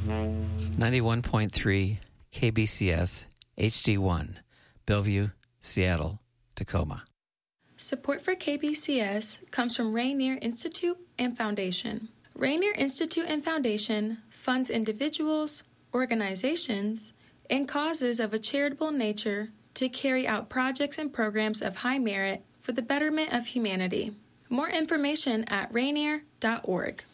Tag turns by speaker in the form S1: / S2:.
S1: 91.3 KBCS HD1, Bellevue, Seattle, Tacoma.
S2: Support for KBCS comes from Rainier Institute and Foundation. Rainier Institute and Foundation funds individuals, organizations, and causes of a charitable nature to carry out projects and programs of high merit for the betterment of humanity. More information at rainier.org.